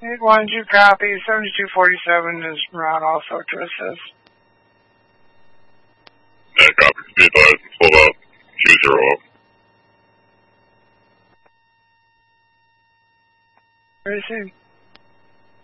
812 copy. 7247 is route also to assist. Yeah, copy. Be advised, hold up. 20 up. Receive.